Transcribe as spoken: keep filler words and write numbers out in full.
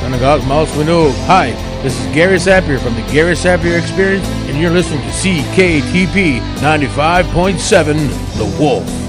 on the Cosmos Window. Hi, this is Gary Sapir from the Gary Sapir Experience, and you're listening to C K T P ninety-five point seven, The Wolf.